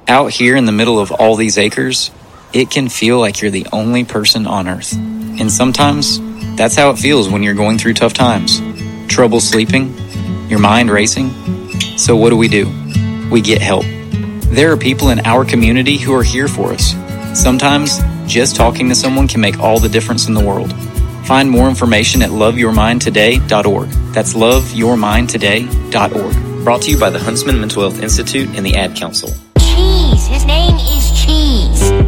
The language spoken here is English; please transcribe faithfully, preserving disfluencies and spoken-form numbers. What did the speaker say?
Out here in the middle of all these acres, it can feel like you're the only person on earth. And sometimes, that's how it feels when you're going through tough times. Trouble sleeping, your mind racing. So what do we do? We get help. There are people in our community who are here for us. Sometimes, just talking to someone can make all the difference in the world. Find more information at love your mind today dot org. That's love your mind today dot org. Brought to you by the Huntsman Mental Health Institute and the Ad Council.